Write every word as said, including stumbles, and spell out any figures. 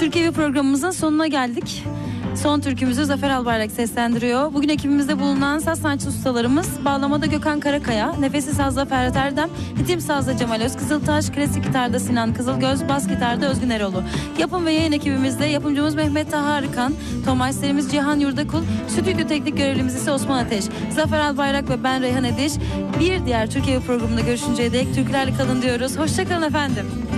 Türkiye programımızın sonuna geldik. Son türkümüzü Zafer Albayrak seslendiriyor. Bugün ekibimizde bulunan saz sanatçı ustalarımız: bağlamada Gökhan Karakaya, nefesi sazda Ferhat Erdem, ritim sazda Cemal Özkızıltaş, klasik gitarda Sinan Kızılgöz, bas gitarda Özgün Eroğlu. Yapım ve yayın ekibimizde yapımcımız Mehmet Taha Arıkan, tomaçlarımız Cihan Yurdakul, stüdyo teknik görevlimiz ise Osman Ateş. Zafer Albayrak ve ben Reyhan Ediş. Bir diğer Türkiye programında görüşünceye dek türkülerle kalın diyoruz. Hoşçakalın efendim.